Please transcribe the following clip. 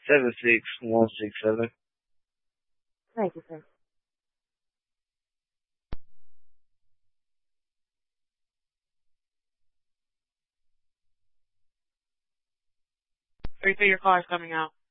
76167. Thank you, sir. Or you say your car is coming out?